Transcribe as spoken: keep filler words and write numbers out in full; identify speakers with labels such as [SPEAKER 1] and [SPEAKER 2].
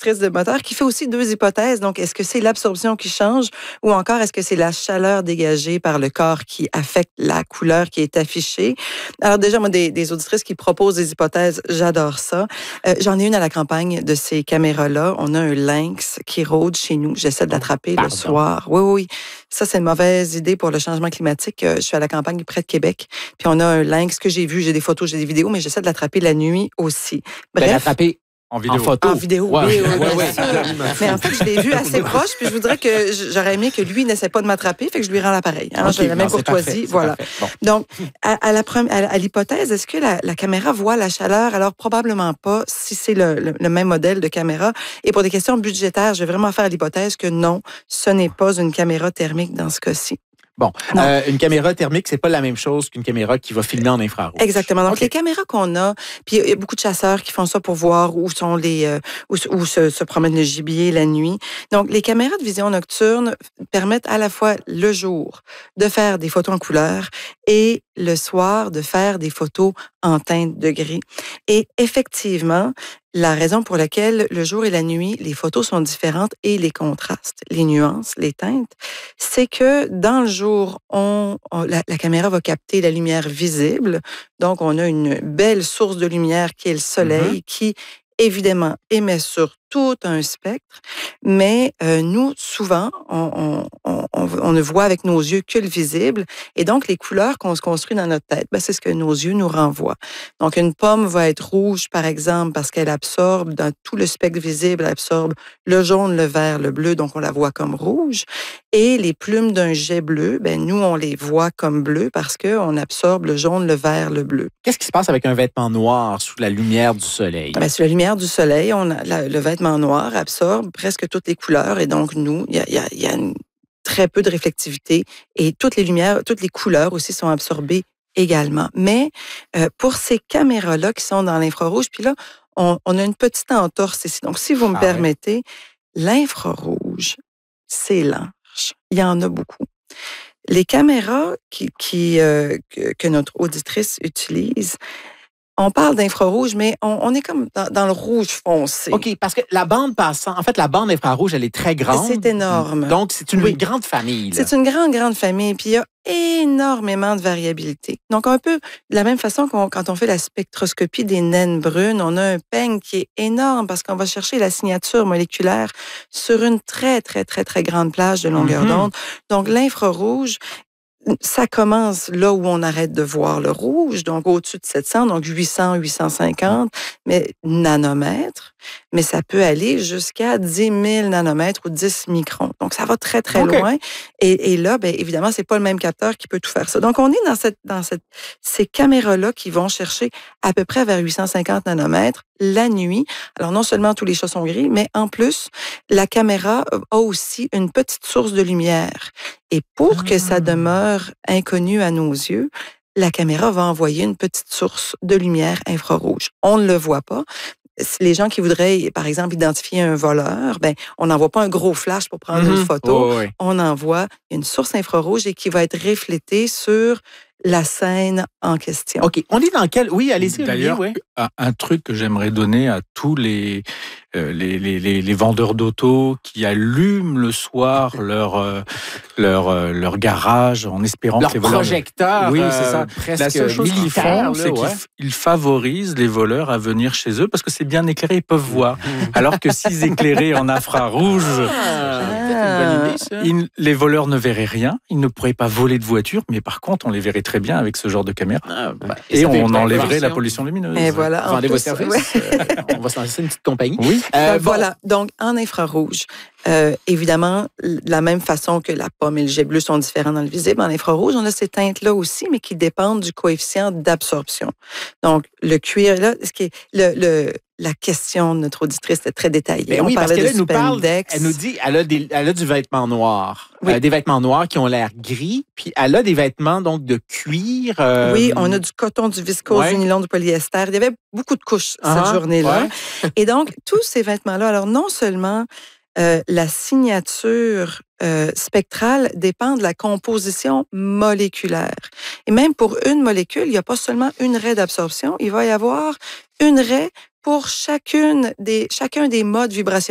[SPEAKER 1] auditrice de moteur qui fait aussi deux hypothèses. Donc, est-ce que c'est l'absorption qui change ou encore est-ce que c'est la chaleur dégagée par le corps qui affecte la couleur qui est affichée? Alors déjà, moi, des, des auditrices qui proposent des hypothèses, j'adore ça. Euh, j'en ai une à la campagne de ces caméras-là. On a un lynx qui rôde chez nous. J'essaie de l'attraper le soir. Oui, oui, oui. Ça, c'est une mauvaise idée pour le changement climatique. Je suis à la campagne près de Québec. Puis on a un lynx que j'ai vu. J'ai des photos, j'ai des vidéos, mais j'essaie de l'attraper la nuit aussi.
[SPEAKER 2] Bref. L'attraper en vidéo.
[SPEAKER 3] En photo.
[SPEAKER 1] En vidéo,
[SPEAKER 2] ouais.
[SPEAKER 1] oui, oui,
[SPEAKER 2] ouais,
[SPEAKER 1] bien
[SPEAKER 2] ouais.
[SPEAKER 1] sûr. Mais en fait, je l'ai vu assez proche, puis je voudrais que j'aurais aimé que lui n'essaie pas de m'attraper, fait que je lui rends l'appareil. Alors, okay, j'ai la même courtoisie, voilà. Bon. Donc, à, à la première, à, à l'hypothèse, est-ce que la, la caméra voit la chaleur? Alors, probablement pas, si c'est le, le, le même modèle de caméra. Et pour des questions budgétaires, je vais vraiment faire l'hypothèse que non, ce n'est pas une caméra thermique dans ce cas-ci.
[SPEAKER 2] Bon, euh, une caméra thermique, c'est pas la même chose qu'une caméra qui va filmer en infrarouge.
[SPEAKER 1] Exactement. Donc,
[SPEAKER 2] okay.
[SPEAKER 1] les caméras qu'on a, puis il y a beaucoup de chasseurs qui font ça pour voir où sont les, euh, où, où se, se promène le gibier la nuit. Donc, les caméras de vision nocturne permettent à la fois le jour de faire des photos en couleur et le soir de faire des photos en teinte de gris. Et effectivement, la raison pour laquelle le jour et la nuit, les photos sont différentes et les contrastes, les nuances, les teintes, c'est que dans le jour, on, on, la, la caméra va capter la lumière visible. Donc, on a une belle source de lumière qui est le soleil, mm-hmm. qui, évidemment, émet sur tout un spectre. Mais euh, nous, souvent, on, on, on, on ne voit avec nos yeux que le visible. Et donc, les couleurs qu'on se construit dans notre tête, ben, c'est ce que nos yeux nous renvoient. Donc, une pomme va être rouge, par exemple, parce qu'elle absorbe dans tout le spectre visible, elle absorbe le jaune, le vert, le bleu, donc on la voit comme rouge. Et les plumes d'un jet bleu, ben, nous, on les voit comme bleu parce qu'on absorbe le jaune, le vert, le bleu.
[SPEAKER 2] Qu'est-ce qui se passe avec un vêtement noir sous la lumière du soleil?
[SPEAKER 1] Ben, sous la lumière du soleil, on a, la, le vêtement noir absorbe presque toutes les couleurs et donc nous, il y a, y a, y a une, très peu de réflectivité et toutes les lumières, toutes les couleurs aussi sont absorbées également. Mais euh, pour ces caméras-là qui sont dans l'infrarouge, puis là, on, on a une petite entorse ici. Donc, si vous me ah, permettez, oui. L'infrarouge, c'est large. Il y en a beaucoup. Les caméras qui, qui, euh, que, que notre auditrice utilise, on parle d'infrarouge, mais on, on est comme dans, dans le rouge foncé.
[SPEAKER 2] OK, parce que la bande passant, en fait, la bande infrarouge, elle est très grande.
[SPEAKER 1] C'est énorme.
[SPEAKER 2] Donc, c'est une
[SPEAKER 1] oui.
[SPEAKER 2] grande famille.
[SPEAKER 1] Là. C'est une grande, grande famille. Puis, il y a énormément de variabilité. Donc, un peu de la même façon qu'on, quand on fait la spectroscopie des naines brunes, on a un peigne qui est énorme parce qu'on va chercher la signature moléculaire sur une très, très, très, très grande plage de longueur mm-hmm. d'onde. Donc, l'infrarouge, ça commence là où on arrête de voir le rouge, donc au-dessus de sept cents, donc huit cents, huit cent cinquante, mais nanomètres, mais ça peut aller jusqu'à dix mille nanomètres ou dix microns. Donc, ça va très, très okay. loin. Et, et là, bien évidemment, c'est pas le même capteur qui peut tout faire ça. Donc, on est dans, cette, dans cette, ces caméras-là qui vont chercher à peu près vers huit cent cinquante nanomètres la nuit. Alors, non seulement tous les chats sont gris, mais en plus, la caméra a aussi une petite source de lumière. Et pour que ça demeure inconnu à nos yeux, la caméra va envoyer une petite source de lumière infrarouge. On ne le voit pas. Les gens qui voudraient, par exemple, identifier un voleur, ben, on n'envoie pas un gros flash pour prendre mm-hmm. une photo. Oh, oui. On envoie une source infrarouge et qui va être reflétée sur la scène en question.
[SPEAKER 2] OK. On est dans quel... Oui, allez-y.
[SPEAKER 3] D'ailleurs,
[SPEAKER 2] oui.
[SPEAKER 3] un, un truc que j'aimerais donner à tous les, euh, les, les, les, les vendeurs d'auto qui allument le soir leur, euh, leur, euh, leur garage en espérant
[SPEAKER 2] leur
[SPEAKER 3] que les voleurs...
[SPEAKER 2] projecteur,
[SPEAKER 3] oui, c'est ça.
[SPEAKER 2] Presque
[SPEAKER 3] la seule chose qu'ils font, c'est ouais. qu'ils favorisent les voleurs à venir chez eux parce que c'est bien éclairé, ils peuvent voir. Alors que s'ils éclairaient en infrarouge...
[SPEAKER 2] Ah, une bonne idée, ça.
[SPEAKER 3] Ils, les voleurs ne verraient rien, ils ne pourraient pas voler de voiture, mais par contre, on les verrait très bien avec ce genre de caméra. Ah, bah, et, et on enlèverait la pollution lumineuse.
[SPEAKER 1] Et voilà.
[SPEAKER 2] Vendez vos services. Ouais. euh, on va se lancer une petite compagnie.
[SPEAKER 3] Oui.
[SPEAKER 1] Euh, voilà. Donc, en infrarouge, euh, évidemment, de la même façon que la pomme et le jet bleu sont différents dans le visible, en infrarouge, on a ces teintes-là aussi, mais qui dépendent du coefficient d'absorption. Donc, le cuir, là, ce qui est le, le la question de notre auditrice est très détaillée.
[SPEAKER 2] Ben
[SPEAKER 1] on
[SPEAKER 2] oui, parce qu'elle nous parle,
[SPEAKER 1] elle
[SPEAKER 2] nous dit, elle a, des, elle a du vêtement noir,
[SPEAKER 1] oui.
[SPEAKER 2] euh, des vêtements noirs qui ont l'air gris, puis elle a des vêtements donc de cuir. Euh...
[SPEAKER 1] Oui, on a du coton, du viscose, ouais. du nylon, du polyester. Il y avait beaucoup de couches
[SPEAKER 2] uh-huh.
[SPEAKER 1] cette journée-là.
[SPEAKER 2] Ouais.
[SPEAKER 1] Et donc, tous ces vêtements-là, alors non seulement euh, la signature euh, spectrale dépend de la composition moléculaire. Et même pour une molécule, il n'y a pas seulement une raie d'absorption, il va y avoir une raie pour chacune des, chacun des modes vibrationnels